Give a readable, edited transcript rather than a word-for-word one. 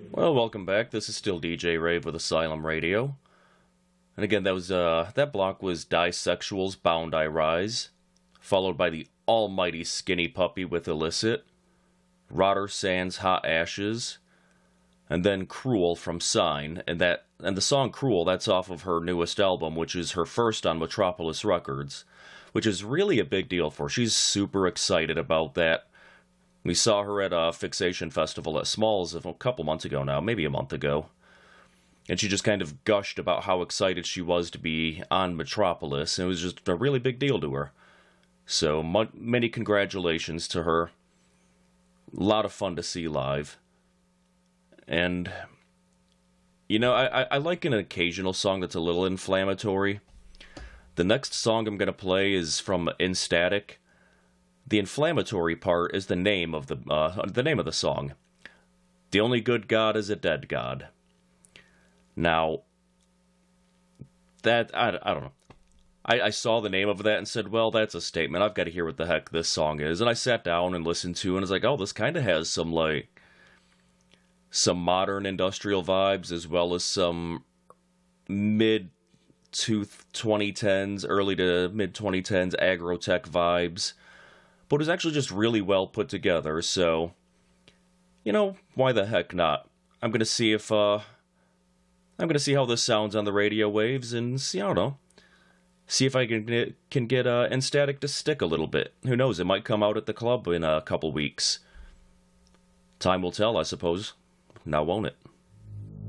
Well, welcome back. This is still DJ Rave with Asylum Radio. And again, that block was Disexual's Bound I Rise, followed by the almighty Skinny Puppy with Illicit, Rotter Sands Hot Ashes, and then Cruel from Sign. And the song Cruel, that's off of her newest album, which is her first on Metropolis Records, which is really a big deal for her. She's super excited about that. We saw her at a Fixation Festival at Smalls a couple months ago now, maybe a month ago. And she just kind of gushed about how excited she was to be on Metropolis, and it was just a really big deal to her. So, many congratulations to her. A lot of fun to see live. And, I like an occasional song that's a little inflammatory. The next song I'm going to play is from Instatic. The inflammatory part is the name of the song. The only good God is a dead God. Now, that I don't know. I saw the name of that and said, well, that's a statement. I've got to hear what the heck this song is. And I sat down and listened to it, and I was like, oh, this kind of has some modern industrial vibes, as well as some mid to 2010s, early to mid 2010s agrotech vibes. But it was actually just really well put together, so, why the heck not? I'm going to see how this sounds on the radio waves, and see if I can get Instatic to stick a little bit. Who knows, it might come out at the club in a couple weeks. Time will tell, I suppose. Now won't it?